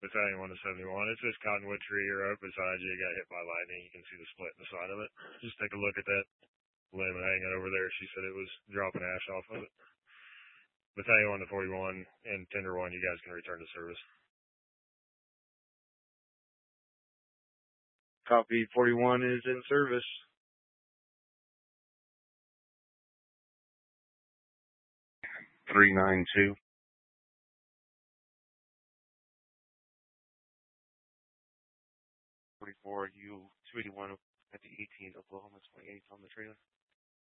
Battalion 1 to 71. It's this cottonwood tree here up beside you. It got hit by lightning. You can see the split in the side of it. Just take a look at that limb hanging over there. She said it was dropping ash off of it. Battalion 1 to 41 and Tender 1, you guys can return to service. Copy. 41 is in service. Three 9-2. 44, U 281 at the 18th, Oklahoma 28th on the trailer.